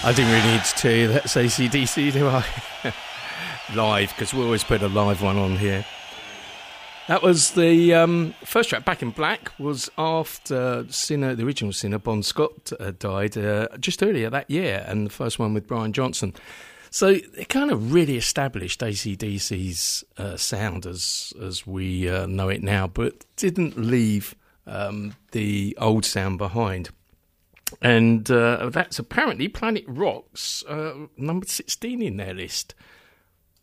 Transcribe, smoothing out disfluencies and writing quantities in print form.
I didn't really need to tell you that's AC/DC, do I? Live, because we always put a live one on here. That was the first track. Back in Black was after Sinner, the original Sinner, Bon Scott, died just earlier that year, and the first one with Brian Johnson. So it kind of really established AC/DC's sound as we know it now, but didn't leave the old sound behind. And that's apparently Planet Rock's number 16 in their list.